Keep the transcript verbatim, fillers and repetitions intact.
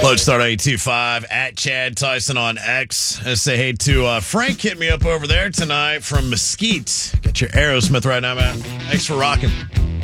Lodestar eight two five at Chad Tyson on X. I say hey to uh, Frank. Hit me up over there tonight from Mesquite. Got your Aerosmith right now, man. Thanks for rocking.